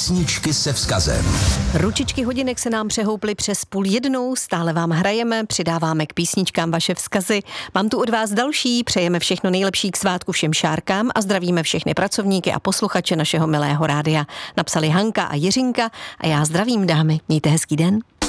Písničky se vzkazem. Ručičky hodinek se nám přehouply přes 12:30, stále vám hrajeme, přidáváme k písničkám vaše vzkazy. Mám tu od vás další, přejeme všechno nejlepší k svátku všem šárkám a zdravíme všechny pracovníky a posluchače našeho milého rádia. Napsali Hanka a Jiřinka a já zdravím, dámy. Mějte hezký den.